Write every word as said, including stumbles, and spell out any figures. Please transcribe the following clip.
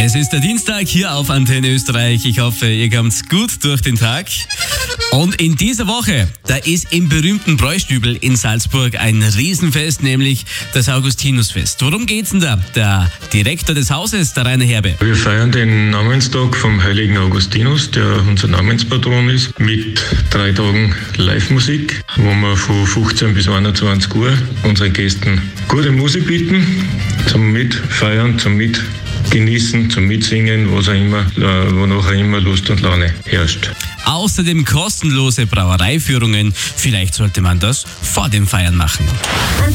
Es ist der Dienstag hier auf Antenne Österreich. Ich hoffe, ihr kommt gut durch den Tag. Und in dieser Woche, da ist im berühmten Bräustübel in Salzburg ein Riesenfest, nämlich das Augustinusfest. Worum geht's denn da? Der Direktor des Hauses, der Rainer Herbe. Wir feiern den Namenstag vom heiligen Augustinus, der unser Namenspatron ist, mit drei Tagen Live-Musik, wo wir von fünfzehn bis einundzwanzig Uhr unseren Gästen gute Musik bieten, zum Mitfeiern, zum Mitgenießen, zum Mitsingen, was auch immer, wonach auch immer Lust und Laune herrscht. Außerdem kostenlose Brauereiführungen. Vielleicht sollte man das vor dem Feiern machen.